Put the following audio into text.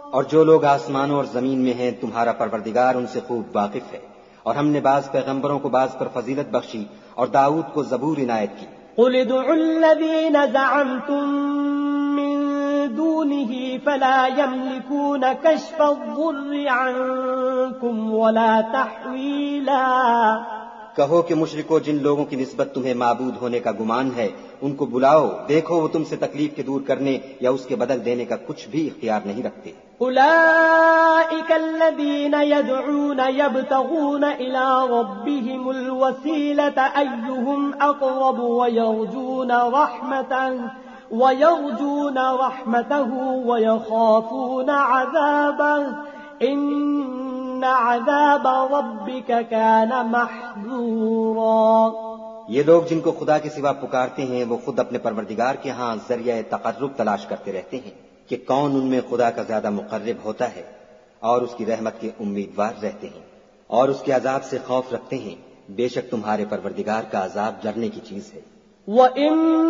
اور جو لوگ آسمانوں اور زمین میں ہیں تمہارا پروردگار ان سے خوب واقف ہے، اور ہم نے بعض پیغمبروں کو بعض پر فضیلت بخشی اور داؤد کو زبور عنایت کی۔ قل ادعوا الذين زعمتم من دونه فلا يملكون كشف الضر عنكم ولا تحويلا۔ کہو کہ مشرکو، جن لوگوں کی نسبت تمہیں معبود ہونے کا گمان ہے ان کو بلاؤ، دیکھو وہ تم سے تکلیف کے دور کرنے یا اس کے بدل دینے کا کچھ بھی اختیار نہیں رکھتے۔ أولئك الذين يدعون يبتغون إلى ربهم الوسيلة أيهم أقرب ويرجون رحمته ويخافون عذابه إن عذاب ربك كان محذورا۔ یہ لوگ جن کو خدا کے سوا پکارتے ہیں وہ خود اپنے پروردگار کے ہاں ذریعہ تقرب تلاش کرتے رہتے ہیں کہ کون ان میں خدا کا زیادہ مقرب ہوتا ہے، اور اس کی رحمت کے امیدوار رہتے ہیں اور اس کے عذاب سے خوف رکھتے ہیں۔ بے شک تمہارے پروردگار کا عذاب ڈرنے کی چیز ہے۔ وَإِن